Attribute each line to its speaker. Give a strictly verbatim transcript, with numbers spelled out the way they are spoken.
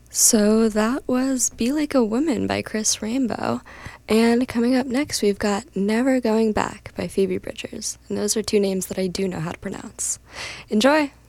Speaker 1: So that was Be Like a Woman by Chris Rainbow. And coming up next, we've got Never Going Back by Phoebe Bridgers. And those are two names that I do know how to pronounce. Enjoy!